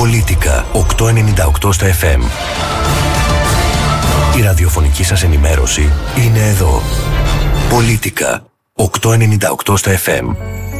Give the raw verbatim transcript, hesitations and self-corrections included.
Πολίτικα οκτακόσια ενενήντα οκτώ στα εφ εμ. Η ραδιοφωνική σας ενημέρωση είναι εδώ. Πολίτικα οκτακόσια ενενήντα οκτώ στα εφ εμ.